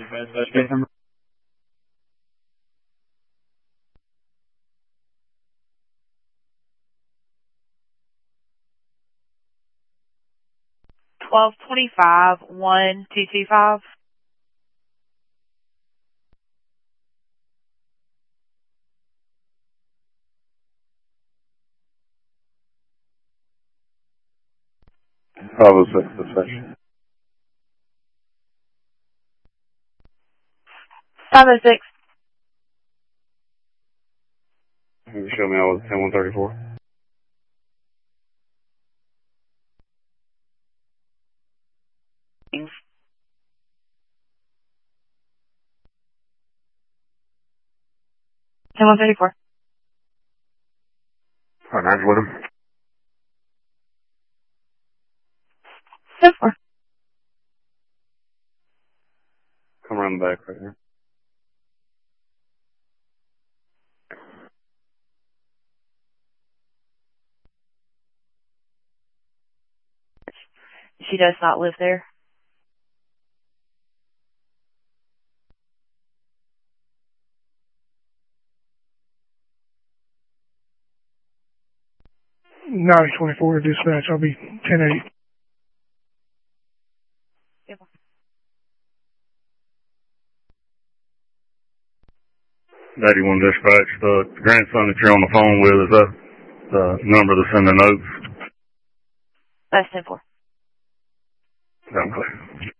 Case number 1225-1225. Bravo 6 dispatch. 506. Can you show me all with 10134? Ten 134. Alright, Nigel with him. 10-4. Come around the back right here. She does not live there. Nine 24 dispatch. I'll be 10-8. 81 dispatch. The grandson that you're on the phone with, is that the number to send the notes? That's 10-4. I'm clear.